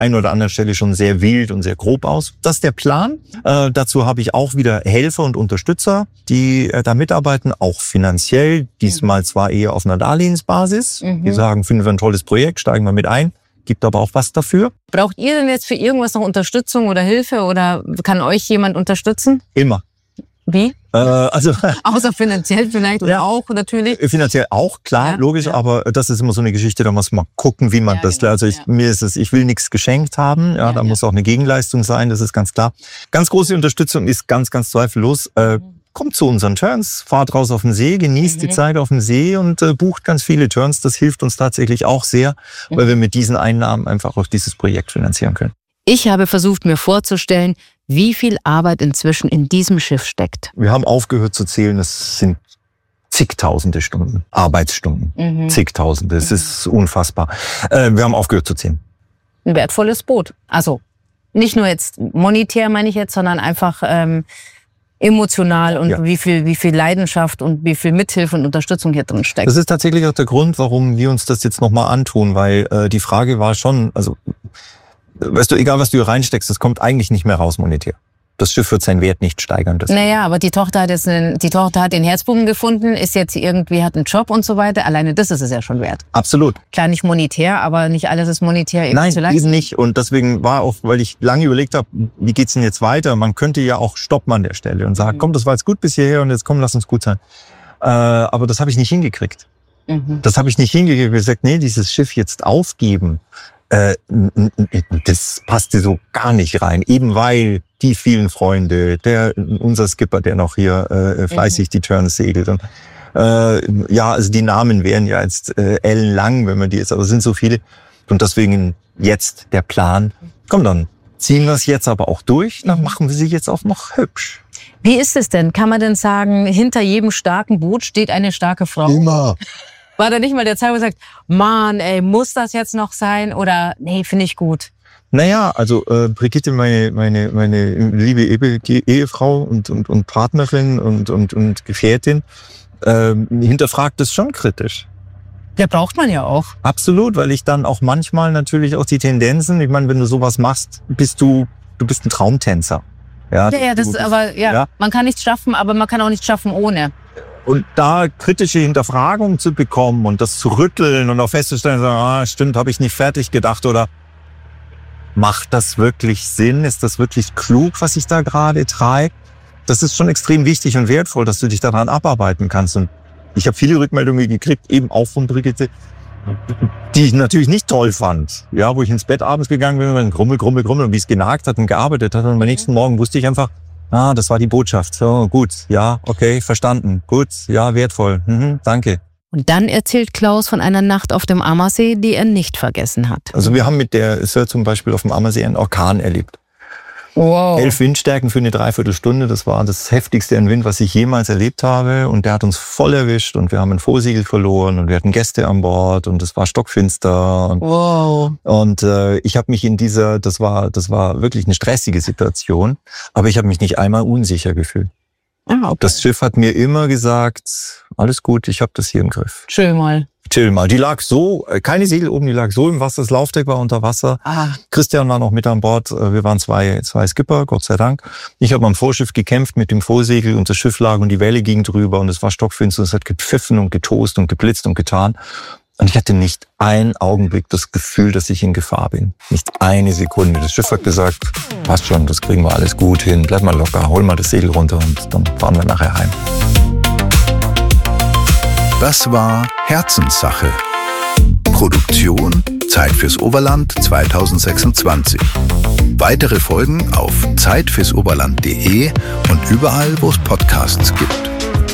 einen oder anderen Stelle schon sehr wild und sehr grob aus. Das ist der Plan. Dazu habe ich auch wieder Helfer und Unterstützer, die da mitarbeiten, auch finanziell. Diesmal zwar eher auf einer Darlehensbasis. Die sagen, finden wir ein tolles Projekt, steigen wir mit ein. Gibt aber auch was dafür. Braucht ihr denn jetzt für irgendwas noch Unterstützung oder Hilfe oder kann euch jemand unterstützen? Immer. Wie? Außer finanziell vielleicht oder auch natürlich. Finanziell auch, klar, logisch, aber das ist immer so eine Geschichte, da muss man gucken, wie man das, genau. Also mir ist es, ich will nichts geschenkt haben, da muss auch eine Gegenleistung sein, das ist ganz klar. Ganz große Unterstützung ist ganz zweifellos. Kommt zu unseren Turns, fahrt raus auf den See, genießt die Zeit auf dem See und bucht ganz viele Turns. Das hilft uns tatsächlich auch sehr, weil wir mit diesen Einnahmen einfach auch dieses Projekt finanzieren können. Ich habe versucht, mir vorzustellen, wie viel Arbeit inzwischen in diesem Schiff steckt. Wir haben aufgehört zu zählen, es sind zigtausende Stunden, Arbeitsstunden, zigtausende, es ist unfassbar. Wir haben aufgehört zu zählen. Ein wertvolles Boot. Also nicht nur jetzt monetär, meine ich jetzt, sondern einfach emotional und wie viel Leidenschaft und wie viel Mithilfe und Unterstützung hier drin steckt. Das ist tatsächlich auch der Grund, warum wir uns das jetzt nochmal antun, weil die Frage war schon, also weißt du, egal was du hier reinsteckst, das kommt eigentlich nicht mehr raus monetär. Das Schiff wird seinen Wert nicht steigern. Naja, aber die Tochter hat den Herzbuben gefunden, ist jetzt irgendwie, hat einen Job und so weiter. Alleine das ist es ja schon wert. Absolut. Klar, nicht monetär, aber nicht alles ist monetär. Nein, eben nicht. Und deswegen war auch, weil ich lange überlegt habe, wie geht's denn jetzt weiter? Man könnte ja auch stoppen an der Stelle und sagen, komm, das war jetzt gut bis hierher und jetzt komm, lass uns gut sein. Aber das habe ich nicht hingekriegt. Das habe ich nicht hingekriegt. Ich habe gesagt, nee, dieses Schiff jetzt aufgeben, das passte so gar nicht rein. Eben weil die vielen Freunde, unser Skipper, der noch hier fleißig die Turns segelt. Und, also die Namen wären ja jetzt ellenlang, wenn man die jetzt, aber es sind so viele. Und deswegen jetzt der Plan, komm, dann ziehen wir es jetzt aber auch durch, dann machen wir sie jetzt auch noch hübsch. Wie ist es denn? Kann man denn sagen, hinter jedem starken Boot steht eine starke Frau? Immer. War da nicht mal der Zeit, wo man sagt, Mann, ey, muss das jetzt noch sein? Oder, nee, finde ich gut. Naja, also Brigitte, meine liebe Ehefrau und Partnerin und Gefährtin, hinterfragt das schon kritisch. Ja, braucht man ja auch. Absolut, weil ich dann auch manchmal natürlich auch die Tendenzen, ich meine, wenn du sowas machst, bist du bist ein Traumtänzer. Ja, man kann nichts schaffen, aber man kann auch nichts schaffen ohne. Und da kritische Hinterfragung zu bekommen und das zu rütteln und auch festzustellen, stimmt, habe ich nicht fertig gedacht oder macht das wirklich Sinn? Ist das wirklich klug, was ich da gerade treibe? Das ist schon extrem wichtig und wertvoll, dass du dich daran abarbeiten kannst. Und ich habe viele Rückmeldungen gekriegt, eben auch von Brigitte, die ich natürlich nicht toll fand. Ja, wo ich ins Bett abends gegangen bin und Grummel und wie es genagt hat und gearbeitet hat. Und am nächsten Morgen wusste ich einfach, das war die Botschaft. So, gut, ja, okay, verstanden. Gut, ja, wertvoll. Danke. Und dann erzählt Klaus von einer Nacht auf dem Ammersee, die er nicht vergessen hat. Also wir haben mit der Sir zum Beispiel auf dem Ammersee einen Orkan erlebt. Wow. 11 Windstärken für eine Dreiviertelstunde. Das war das heftigste an Wind, was ich jemals erlebt habe. Und der hat uns voll erwischt und wir haben ein Vorsegel verloren und wir hatten Gäste an Bord und es war stockfinster. Wow. Und ich habe mich das war wirklich eine stressige Situation, aber ich habe mich nicht einmal unsicher gefühlt. Okay. Das Schiff hat mir immer gesagt, alles gut, ich habe das hier im Griff. Chill mal. Die lag so, keine Segel oben, die lag so im Wasser, das Laufdeck war unter Wasser. Christian war noch mit an Bord, wir waren zwei Skipper, Gott sei Dank. Ich habe am Vorschiff gekämpft mit dem Vorsegel und das Schiff lag und die Welle ging drüber und es war stockfinster und es hat gepfiffen und getost und geblitzt und getan. Und ich hatte nicht einen Augenblick das Gefühl, dass ich in Gefahr bin. Nicht eine Sekunde. Das Schiff hat gesagt, passt schon, das kriegen wir alles gut hin, bleib mal locker, hol mal das Segel runter und dann fahren wir nachher heim. Das war Herzenssache. Produktion Zeit fürs Oberland 2026. Weitere Folgen auf zeitfürsoberland.de und überall, wo es Podcasts gibt.